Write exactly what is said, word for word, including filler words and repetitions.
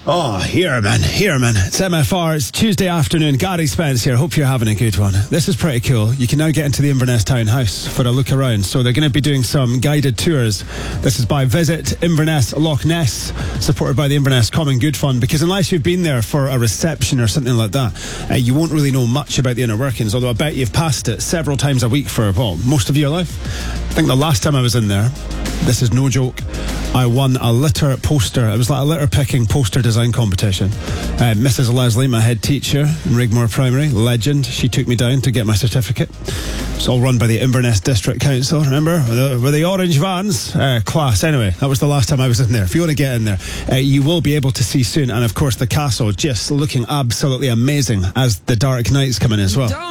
Oh, here, man, here, man. It's M F R, it's Tuesday afternoon. Gary Spence here. Hope you're having a good one. This is pretty cool. You can now get into the Inverness Townhouse for a look around. So they're going to be doing some guided tours. This is by Visit Inverness Loch Ness, supported by the Inverness Common Good Fund, because unless you've been there for a reception or something like that, uh, you won't really know much about the inner workings, although I bet you've passed it several times a week for, well, most of your life. I think the last time I was in there, this is no joke, I won a litter poster. It was like a litter picking poster design competition. Uh, Missus Leslie, my head teacher in Rigmore Primary, legend, she took me down to get my certificate. It's all run by the Inverness District Council, remember? With the, with the orange vans. Uh, class. Anyway, that was the last time I was in there. If you want to get in there, uh, you will be able to see soon. And of course, the castle just looking absolutely amazing as the dark nights come in as well.